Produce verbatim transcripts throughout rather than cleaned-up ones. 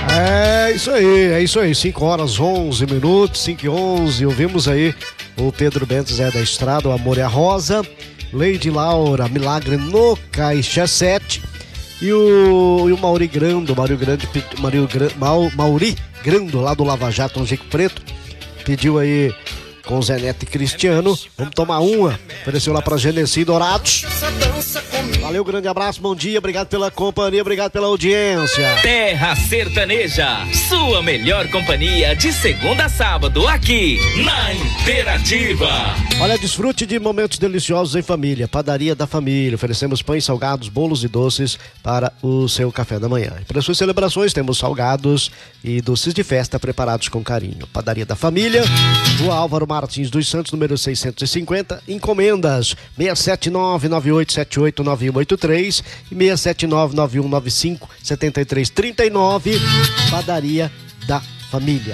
É isso aí, é isso aí. cinco horas, onze minutos, cinco e onze. Ouvimos aí o Pedro Bento Zé da Estrada, o Amor é a Rosa. Lady Laura, Milagre no Caixa sete. E o, e o Mauri Grando, Mauri Grande, Mauri, Mau, Mauri Grando, lá do Lava Jato, um Jico Preto, pediu aí com Zé Neto e Cristiano. Vamos tomar uma. Ofereceu lá pra Genesi Dourados. Valeu, grande abraço, bom dia, obrigado pela companhia, obrigado pela audiência. Terra Sertaneja, sua melhor companhia de segunda a sábado aqui na Interativa. Olha, desfrute de momentos deliciosos em família. Padaria da Família. Oferecemos pães, salgados, bolos e doces para o seu café da manhã. E para suas celebrações temos salgados e doces de festa preparados com carinho. Padaria da Família, Rua Álvaro Martins dos Santos, número seiscentos e cinquenta. Encomendas seis sete nove, nove oito sete oito, nove um oito três e seis sete nove, nove um nove cinco, sete três três nove. Padaria da Família.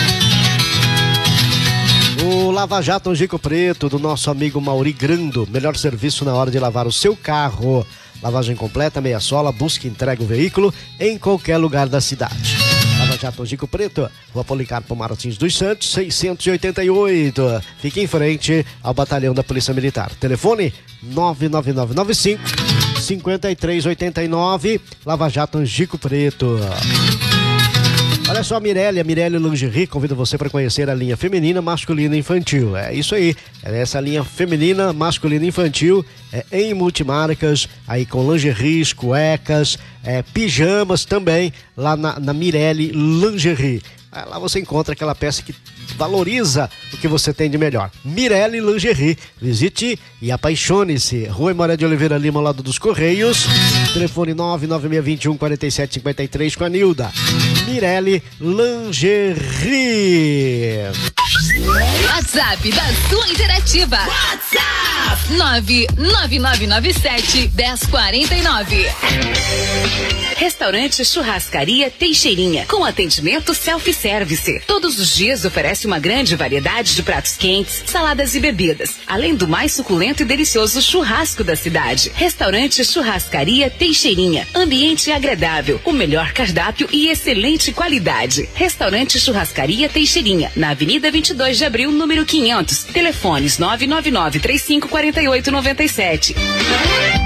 O Lava Jato Angico Preto, do nosso amigo Mauri Grando. Melhor serviço na hora de lavar o seu carro. Lavagem completa, meia sola, busca e entrega o veículo em qualquer lugar da cidade. Lava Jato Angico Preto, Rua Policarpo Martins dos Santos, seiscentos e oitenta e oito. Fique em frente ao Batalhão da Polícia Militar. Telefone nove nove nove nove cinco, cinco três oito nove. Lava Jato Angico Preto. Olha só, a Mirelle, a Mirelle Lingerie convida você para conhecer a linha feminina, masculina e infantil. É isso aí, é essa linha feminina, masculina e infantil, é em multimarcas, aí com lingeries, cuecas, é, pijamas também, lá na, na Mirelle Lingerie. Lá você encontra aquela peça que valoriza o que você tem de melhor. Mirelle Lingerie. Visite e apaixone-se. Rua Emória de Oliveira Lima, ao lado dos Correios. Telefone nove nove seis dois um, quatro sete cinco três com a Nilda. Mirelle Lingerie. WhatsApp da sua Interativa. WhatsApp nove nove nove nove sete, um zero quatro nove. Restaurante Churrascaria Teixeirinha, com atendimento self-service. Todos os dias oferece uma grande variedade de pratos quentes, saladas e bebidas, além do mais suculento e delicioso churrasco da cidade. Restaurante Churrascaria Teixeirinha, ambiente agradável, o melhor cardápio e excelente qualidade. Restaurante Churrascaria Teixeirinha, na Avenida vinte e dois de Abril, número quinhentos. Telefones nove nove nove, três cinco quatro oito, nove sete.